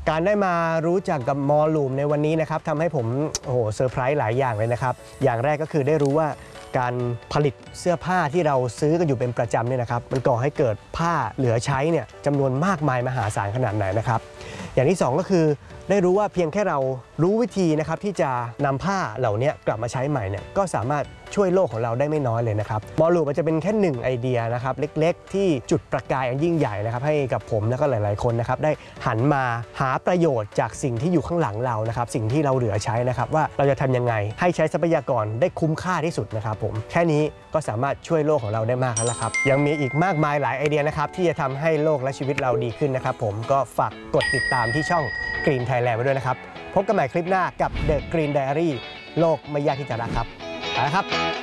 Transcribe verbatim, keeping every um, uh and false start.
การได้มารู้จักกับมอลลูมในวันนี้นะครับทำให้ผมโอ้โหเซอร์ไพรส์หลายอย่างเลยนะครับอย่างแรกก็คือได้รู้ว่าการผลิตเสื้อผ้าที่เราซื้อกันอยู่เป็นประจำเนี่ยนะครับมันก่อให้เกิดผ้าเหลือใช้เนี่ยจำนวนมากมายมหาศาลขนาดไหนนะครับอย่างที่สองก็คือได้รู้ว่าเพียงแค่เรารู้วิธีนะครับที่จะนำผ้าเหล่านี้กลับมาใช้ใหม่เนี่ยก็สามารถช่วยโลกของเราได้ไม่น้อยเลยนะครับมอลลูมมันจะเป็นแค่หนึ่งไอเดียนะครับเล็กๆที่จุดประกายอันยิ่งใหญ่นะครับให้กับผมและก็หลายๆคนนะครับได้หันมาหาประโยชน์จากสิ่งที่อยู่ข้างหลังเรานะครับสิ่งที่เราเหลือใช้นะครับว่าเราจะทำยังไงให้ใช้ทรัพยากรได้คุ้มค่าที่สุดนะครับผมแค่นี้ก็สามารถช่วยโลกของเราได้มากแล้วครับยังมีอีกมากมายหลายไอเดียนะครับที่จะทำให้โลกและชีวิตเราดีขึ้นนะครับผมก็ฝากกดติดตามที่ช่อง Green Thailand ไว้ด้วยนะครับพบกันใหม่คลิปหน้ากับ The Green Diary โลกไม่ยากที่จะรักครับไปแล้วครับ